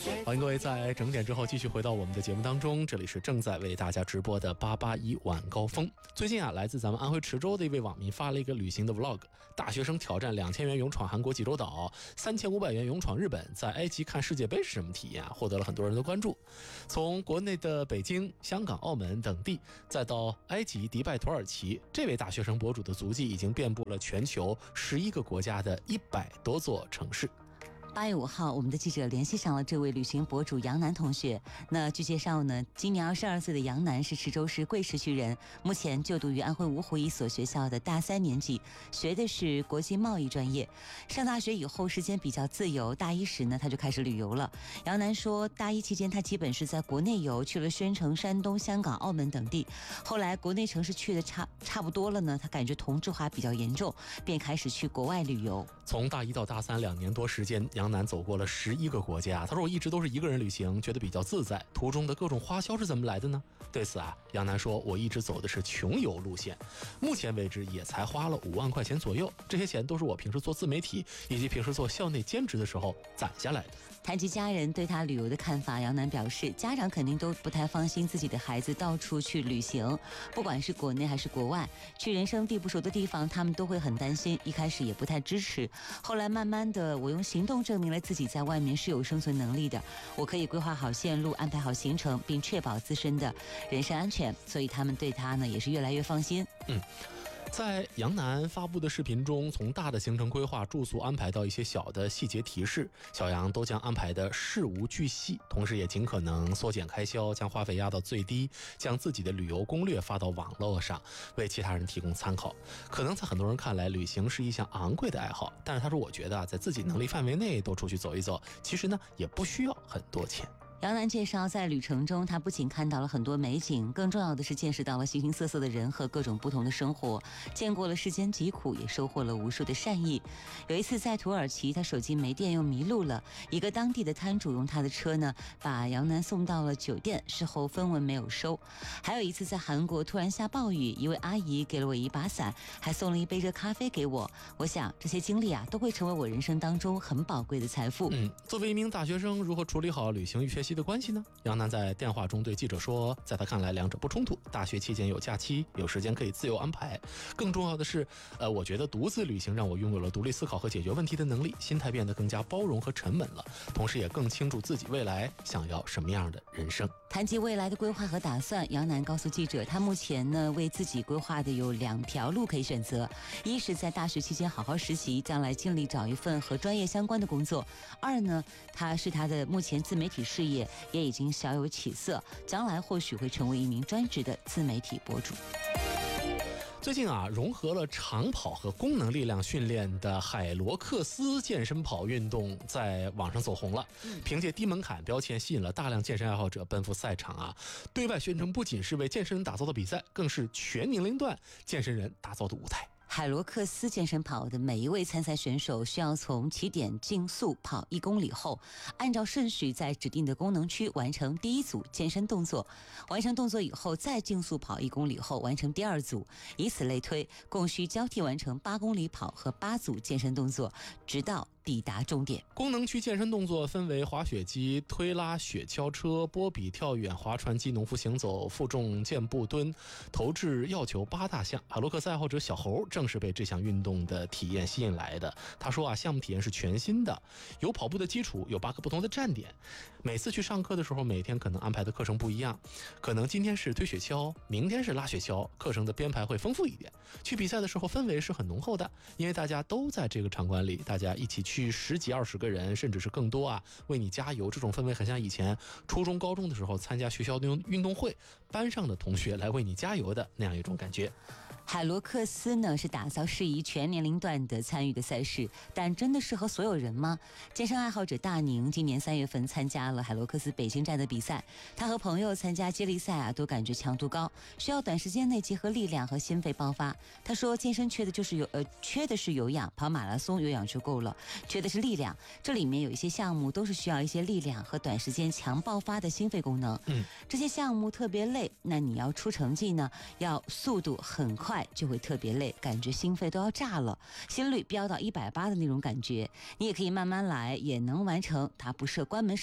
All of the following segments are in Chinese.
欢迎各位在整点之后继续回到我们的节目当中，这里是正在为大家直播的881晚高峰。最近来自咱们安徽池州的一位网民发了一个旅行的 vlog， 大学生挑战2000元勇闯韩国济州岛，3500元勇闯日本，在埃及看世界杯是什么体验获得了很多人的关注。从国内的北京、香港、澳门等地，再到埃及、迪拜、土耳其，这位大学生博主的足迹已经遍布了全球11个国家的100多座城市。 8月5号，我们的记者联系上了这位旅行博主杨楠同学。那据介绍呢，今年22岁的杨楠是池州市贵石区人，目前就读于安徽芜湖一所学校的大3年级，学的是国际贸易专业。上大学以后时间比较自由，大一时呢他就开始旅游了。杨楠说，大一期间他基本是在国内游，去了宣城、山东、香港、澳门等地。后来国内城市去的差不多了呢，他感觉同质化比较严重，便开始去国外旅游。 从大一到大32年多时间，杨楠走过了11个国家。他说，我一直都是一个人旅行，觉得比较自在，途中的各种花销是怎么来的呢？对此杨楠说，我一直走的是穷游路线，目前为止也才花了5万块钱左右，这些钱都是我平时做自媒体以及平时做校内兼职的时候攒下来的。 谈及家人对他旅游的看法，杨楠表示，家长肯定都不太放心自己的孩子到处去旅行，不管是国内还是国外，去人生地不熟的地方，他们都会很担心，一开始也不太支持。后来慢慢的，我用行动证明了自己在外面是有生存能力的，我可以规划好线路，安排好行程，并确保自身的人身安全，所以他们对他呢也是越来越放心。 在杨楠发布的视频中，从大的行程规划、住宿安排到一些小的细节提示，小杨都将安排的事无巨细，同时也尽可能缩减开销，将花费压到最低，将自己的旅游攻略发到网络上，为其他人提供参考。可能在很多人看来，旅行是一项昂贵的爱好，但是他说，我觉得在自己能力范围内多出去走一走，其实呢也不需要很多钱。 杨楠介绍，在旅程中他不仅看到了很多美景，更重要的是见识到了形形色色的人和各种不同的生活，见过了世间疾苦，也收获了无数的善意。有一次在土耳其，他手机没电又迷路了，一个当地的摊主用他的车呢把杨楠送到了酒店，事后分文没有收。还有一次在韩国突然下暴雨，一位阿姨给了我一把伞，还送了一杯热咖啡给我。我想这些经历都会成为我人生当中很宝贵的财富。 作为一名大学生，如何处理好旅行与学习的关系呢？杨楠在电话中对记者说，在他看来两者不冲突，大学期间有假期，有时间可以自由安排，更重要的是我觉得独自旅行让我拥有了独立思考和解决问题的能力，心态变得更加包容和沉稳了，同时也更清楚自己未来想要什么样的人生。 谈及未来的规划和打算，杨楠告诉记者，他目前呢为自己规划的有2条路可以选择，一是在大学期间好好实习，将来尽力找一份和专业相关的工作；二呢，他的目前自媒体事业也已经小有起色，将来或许会成为一名专职的自媒体博主。 最近融合了长跑和功能力量训练的海罗克斯健身跑运动在网上走红了，凭借低门槛标签吸引了大量健身爱好者奔赴赛场对外宣称不仅是为健身人打造的比赛，更是全年龄段健身人打造的舞台。 海罗克斯健身跑的每一位参赛选手需要从起点竞速跑1公里后，按照顺序在指定的功能区完成第一组健身动作，完成动作以后再竞速跑1公里后完成第2组，以此类推，共需交替完成8公里跑和8组健身动作，直到抵达终点。 功能区健身动作分为滑雪机、推拉雪橇车、波比跳远、划船机、农夫行走、负重健步蹲、投掷药球8大项。海罗克斯爱好者小猴正是被这项运动的体验吸引来的。他说项目体验是全新的，有跑步的基础，有8个不同的站点。每次去上课的时候，每天可能安排的课程不一样，可能今天是推雪橇，明天是拉雪橇，课程的编排会丰富一点。去比赛的时候氛围是很浓厚的，因为大家都在这个场馆里，大家一起去10几20个人，甚至是更多为你加油。这种氛围很像以前初中高中的时候参加学校的运动会，班上的同学来为你加油的那样一种感觉。 海罗克斯呢是打造适宜全年龄段的参与的赛事，但真的适合所有人吗？健身爱好者大宁今年3月份参加了海罗克斯北京站的比赛，他和朋友参加接力赛都感觉强度高，需要短时间内结合力量和心肺爆发。他说健身缺的是有氧，跑马拉松有氧就够了，缺的是力量。这里面有一些项目都是需要一些力量和短时间强爆发的心肺功能。这些项目特别累，那你要出成绩呢，要速度很快就会特别累，感觉心肺都要炸了，心率飙到180的那种感觉。你也可以慢慢来，也能完成，它不设关门时间，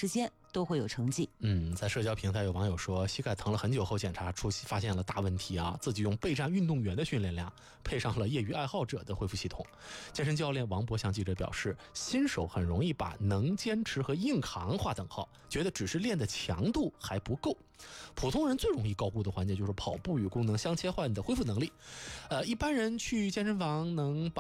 都会有成绩。 在社交平台有网友说，膝盖疼了很久后检查出发现了大问题啊，自己用备战运动员的训练量配上了业余爱好者的恢复系统。健身教练王博向记者表示，新手很容易把能坚持和硬扛划等号，觉得只是练的强度还不够。普通人最容易高估的环节就是跑步与功能相切换的恢复能力。一般人去健身房能